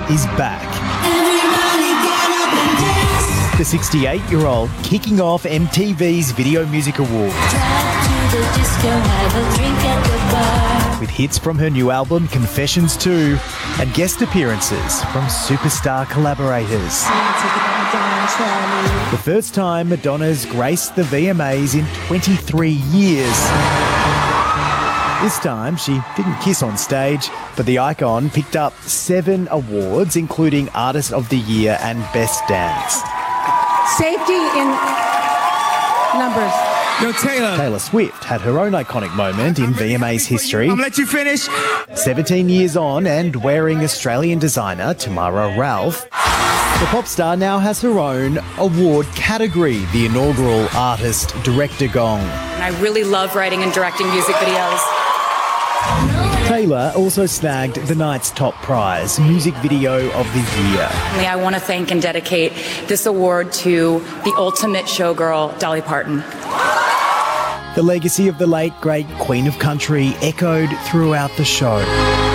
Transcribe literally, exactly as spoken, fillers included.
is back. The sixty-eight-year-old kicking off M T V's Video Music Awards. With hits from her new album, Confessions two, and guest appearances from superstar collaborators. The first time Madonna's graced the V M As in twenty-three years. This time, she didn't kiss on stage, but the icon picked up seven awards, including Artist of the Year and Best Dance. Safety in numbers. Yo, Taylor. Taylor Swift had her own iconic moment in V M A's history. I'm gonna let you finish. seventeen years on and wearing Australian designer Tamara Ralph, the pop star now has her own award category, the inaugural Artist Director Gong. And I really love writing and directing music videos. Taylor also snagged the night's top prize, Music Video of the Year. I want to thank and dedicate this award to the ultimate showgirl, Dolly Parton. The legacy of the late, great Queen of Country echoed throughout the show.